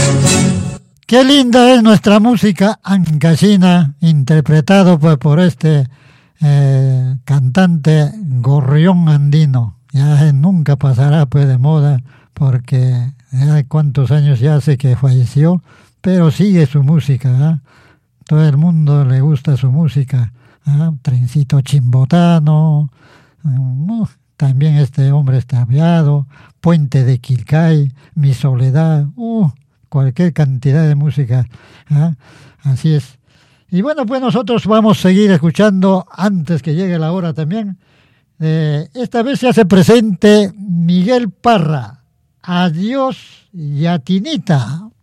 Qué linda es nuestra música ancashina, interpretado pues por este cantante Gorrión Andino. Ya nunca pasará pues de moda porque cuántos años ya hace que falleció, pero sigue su música. Todo el mundo le gusta su música. Trencito Chimbotano, también este hombre extraviado, Puente de Quilcay, Mi Soledad, cualquier cantidad de música. Así es. Y bueno, pues nosotros vamos a seguir escuchando antes que llegue la hora también. Esta vez se hace presente Miguel Parra. Adiós, Yatinita.